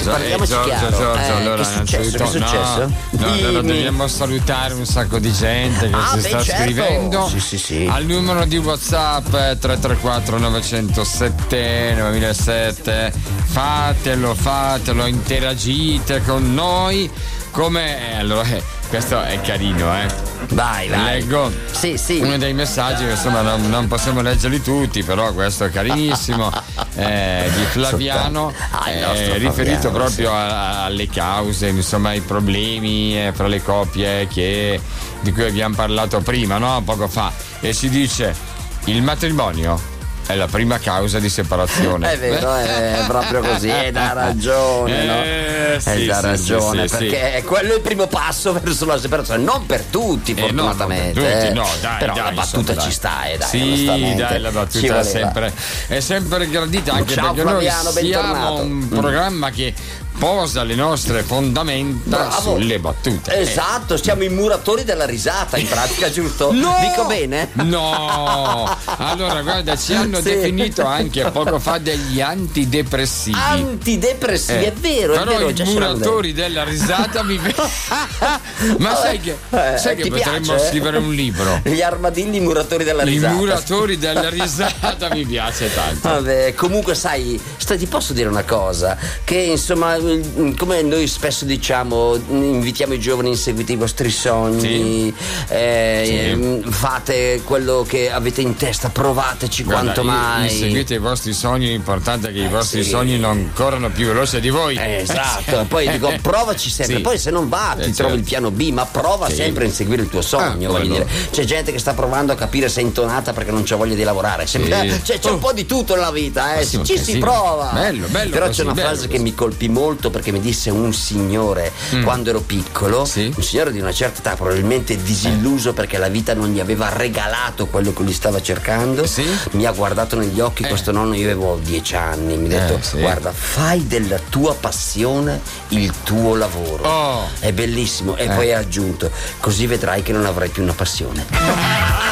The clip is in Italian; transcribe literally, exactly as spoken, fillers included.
parliamoci Giorgio, chiaro. Giorgio, Eh, allora, che è successo? Che è successo? No, no, allora Dimmi. dobbiamo salutare un sacco di gente che Ah, si beh, sta certo. scrivendo Sì, sì, sì. al numero di WhatsApp tre tre quattro nove zero sette nove zero sette. Fatelo, fatelo, interagite con noi. Come allora eh, questo è carino, eh. Vai, vai. Leggo Sì, sì. uno dei messaggi che insomma non, non possiamo leggerli tutti, però questo è carinissimo. eh, di Flaviano, Ah, il eh, nostro riferito Flaviano, proprio a- alle cause, insomma ai problemi eh, fra le coppie che, di cui abbiamo parlato prima, no? Poco fa. E si dice: il matrimonio è la prima causa di separazione. È vero, è proprio così, è da ragione, no? Eh, È sì, da sì, ragione, sì, sì, perché sì. è quello il primo passo verso la separazione, non per tutti, Eh, no, fortunatamente. non per tutti, eh. no, dai, Però dai, la battuta insomma, ci dai. sta, eh, dai, sì, onestamente. dai, la Ci battuta è voleva. sempre, è sempre gradita, anche Ciao, perché Flaviano, noi siamo bentornato. un Mm. programma che posa le nostre fondamenta Bravo. sulle battute. Esatto, siamo i muratori della risata, in pratica, giusto? No! Dico bene? No! Allora, guarda, ci hanno Sì. definito anche poco fa degli antidepressivi. Antidepressivi, Eh, è vero, è però vero. i già ce l'avevo muratori della risata mi ma sai che, Eh, sai che ti potremmo piace? scrivere un libro? Gli armadilli muratori della I risata. muratori della risata mi piace tanto. Vabbè, comunque sai, sta- ti posso dire una cosa, che insomma, mm, come noi spesso diciamo, mm, invitiamo i giovani, inseguite i vostri sogni, eh, Sì. ehm, fate quello che avete in testa, provateci Guarda, quanto i- mai. Inseguite i vostri sogni, l'importante è che i vostri sì. sogni non corrano più veloce di voi. Eh, esatto, poi dico provaci sempre, Sì. poi se non va ti Eh, trovi certo. il piano B, ma prova Sì. sempre a inseguire il tuo sogno, Ah, voglio quello. dire. C'è gente che sta provando a capire se è intonata perché non c'ha voglia di lavorare, sempre- Sì. cioè, c'è Oh. un po' di tutto nella vita, eh. sì, ci sì, si sì. prova. Bello, bello Però così, c'è una bello frase che così. mi colpì molto, perché mi disse un signore quando ero piccolo, Sì. un signore di una certa età, probabilmente disilluso perché la vita non gli aveva regalato quello che lui stava cercando. Sì. Mi ha guardato negli occhi, Eh. questo nonno, io avevo dieci anni, mi ha detto Eh, sì. guarda, fai della tua passione il tuo lavoro. Oh. È bellissimo. E poi ha aggiunto: così vedrai che non avrai più una passione.